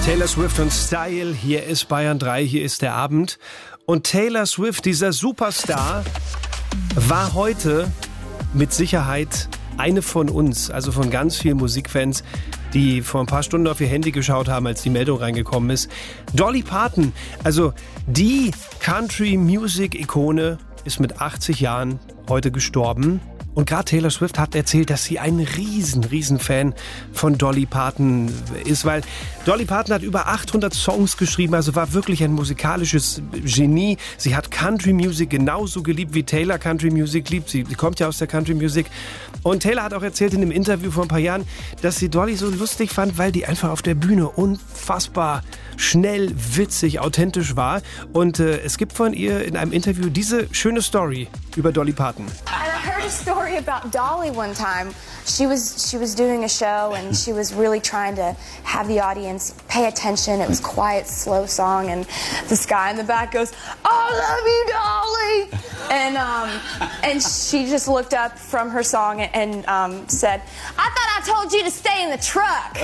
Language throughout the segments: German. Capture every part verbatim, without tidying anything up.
Taylor Swift und Style, hier ist Bayern drei, hier ist der Abend. Und Taylor Swift, dieser Superstar, war heute mit Sicherheit eine von uns, also von ganz vielen Musikfans, die vor ein paar Stunden auf ihr Handy geschaut haben, als die Meldung reingekommen ist. Dolly Parton, also die Country-Music-Ikone, ist mit achtzig Jahren heute gestorben. Und gerade Taylor Swift hat erzählt, dass sie ein riesen, riesen Fan von Dolly Parton ist, weil Dolly Parton hat über achthundert Songs geschrieben, also war wirklich ein musikalisches Genie. Sie hat Country Music genauso geliebt, wie Taylor Country Music liebt. Sie, sie kommt ja aus der Country Music. Und Taylor hat auch erzählt in einem Interview vor ein paar Jahren, dass sie Dolly so lustig fand, weil die einfach auf der Bühne unfassbar schnell, witzig, authentisch war. Und äh, es gibt von ihr in einem Interview diese schöne Story über Dolly Parton. And I heard a story about Dolly one time. She was she was doing a show and she was really trying to have the audience pay attention. It was a quiet, slow song, and this guy in the back goes, "I love you, Dolly," and um and she just looked up from her song and um said, "I thought I told you to stay in the truck."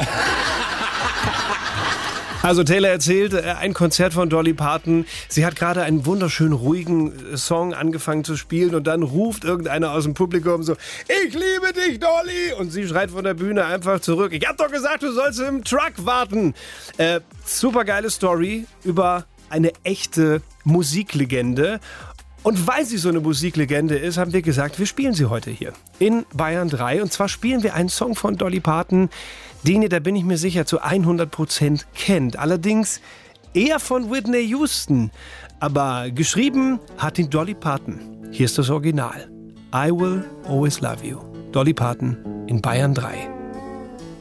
Also Taylor erzählt, ein Konzert von Dolly Parton. Sie hat gerade einen wunderschönen, ruhigen Song angefangen zu spielen und dann ruft irgendeiner aus dem Publikum so, "Ich liebe dich, Dolly!" Und sie schreit von der Bühne einfach zurück, "Ich hab doch gesagt, du sollst im Truck warten." Äh, super geile Story über eine echte Musiklegende. Und weil sie so eine Musiklegende ist, haben wir gesagt, wir spielen sie heute hier in Bayern drei. Und zwar spielen wir einen Song von Dolly Parton, den ihr, da bin ich mir sicher, zu hundert Prozent kennt. Allerdings eher von Whitney Houston. Aber geschrieben hat ihn Dolly Parton. Hier ist das Original. I Will Always Love You. Dolly Parton in Bayern drei.